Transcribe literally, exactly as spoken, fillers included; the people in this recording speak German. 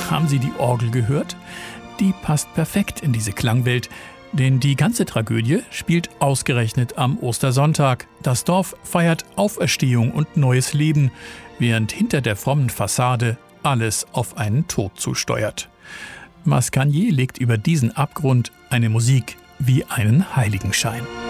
Haben Sie die Orgel gehört? Die passt perfekt in diese Klangwelt, denn die ganze Tragödie spielt ausgerechnet am Ostersonntag. Das Dorf feiert Auferstehung und neues Leben, während hinter der frommen Fassade alles auf einen Tod zusteuert. Mascagnier legt über diesen Abgrund eine Musik wie einen Heiligenschein.